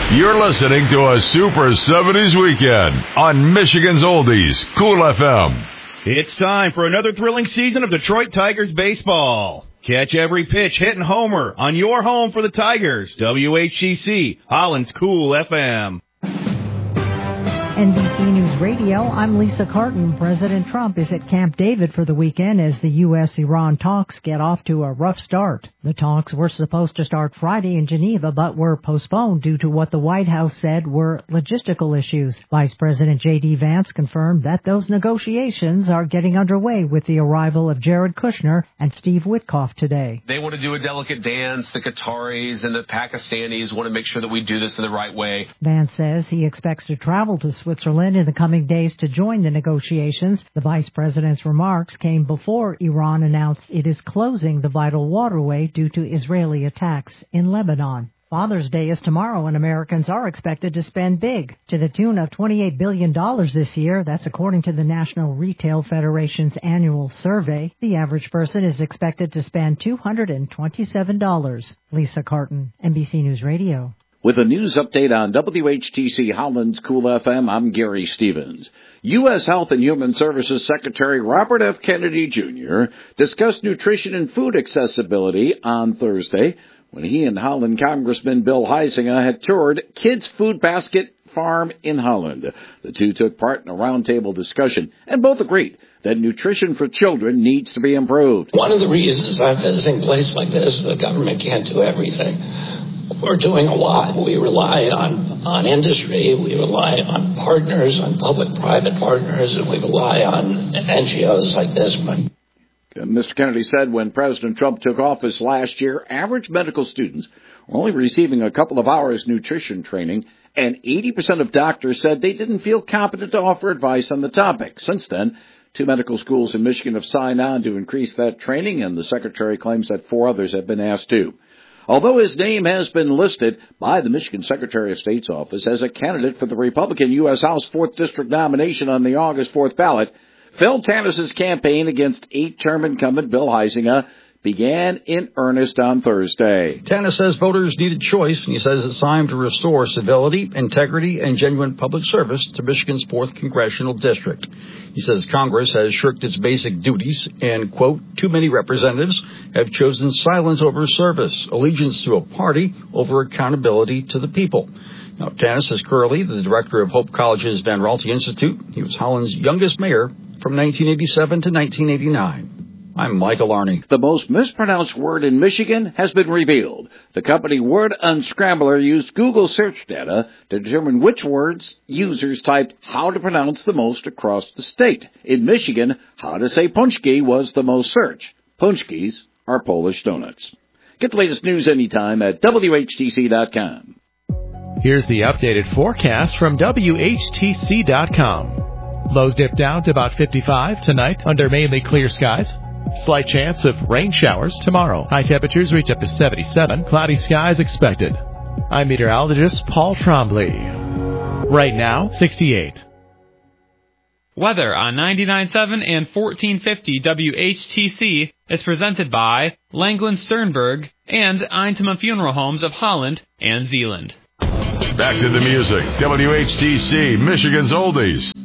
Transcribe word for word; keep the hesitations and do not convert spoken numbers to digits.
You're listening to a Super seventies weekend on Michigan's Oldies, Cool F M. It's time for another thrilling season of Detroit Tigers baseball. Catch every pitch, hit, and homer on your home for the Tigers. W H T C, Holland's Cool F M. N B C News Radio, I'm Lisa Carton. President Trump is at Camp David for the weekend as the U S Iran talks get off to a rough start. The talks were supposed to start Friday in Geneva, but were postponed due to what the White House said were logistical issues. Vice President J D. Vance confirmed that those negotiations are getting underway with the arrival of Jared Kushner and Steve Witkoff today. They want to do a delicate dance. The Qataris and the Pakistanis want to make sure that we do this in the right way. Vance says he expects to travel to Switzerland in the coming days to join the negotiations. The vice president's remarks came before Iran announced it is closing the vital waterway due to Israeli attacks in Lebanon. Father's Day is tomorrow, and Americans are expected to spend big, to the tune of twenty-eight billion dollars this year. That's according to the National Retail Federation's annual survey. The average person is expected to spend two hundred twenty-seven dollars. Lisa Carton, N B C News Radio. With a news update on W H T C Holland's Cool F M, I'm Gary Stevens. U S Health and Human Services Secretary Robert F. Kennedy, Junior discussed nutrition and food accessibility on Thursday when he and Holland Congressman Bill Huizenga had toured Kids Food Basket Farm in Holland. The two took part in a roundtable discussion and both agreed that nutrition for children needs to be improved. One of the reasons I'm visiting a place like this, the government can't do everything. We're doing a lot. We rely on, on industry, we rely on partners, on public-private partners, and we rely on N G Os like this one. Mister Kennedy said when President Trump took office last year, average medical students were only receiving a couple of hours nutrition training, and eighty percent of doctors said they didn't feel competent to offer advice on the topic. Since then, two medical schools in Michigan have signed on to increase that training, and the Secretary claims that four others have been asked to. Although his name has been listed by the Michigan Secretary of State's office as a candidate for the Republican U S House fourth District nomination on the August fourth ballot, Phil Tanis's campaign against eight-term incumbent Bill Huizenga began in earnest on Thursday. Tanis says voters need a choice, and he says it's time to restore civility, integrity, and genuine public service to Michigan's fourth Congressional District. He says Congress has shirked its basic duties and, quote, too many representatives have chosen silence over service, allegiance to a party over accountability to the people. Now, Tanis is currently the director of Hope College's Van Raalte Institute. He was Holland's youngest mayor from nineteen eighty-seven to nineteen eighty-nine. I'm Michael Arney. The most mispronounced word in Michigan has been revealed. The company Word Unscrambler used Google search data to determine which words users typed how to pronounce the most across the state. In Michigan, how to say punchki was the most searched. Punchkis are Polish donuts. Get the latest news anytime at W H T C dot com. Here's the updated forecast from W H T C dot com. Lows dip down to about fifty-five tonight under mainly clear skies. Slight chance of rain showers tomorrow. High temperatures reach up to seventy-seven. Cloudy skies expected. I'm meteorologist Paul Trombley. Right now, sixty-eight. Weather on ninety-nine point seven and fourteen fifty W H T C is presented by Langland Sternberg and Eintema Funeral Homes of Holland and Zeeland. Back to the music. W H T C, Michigan's Oldies.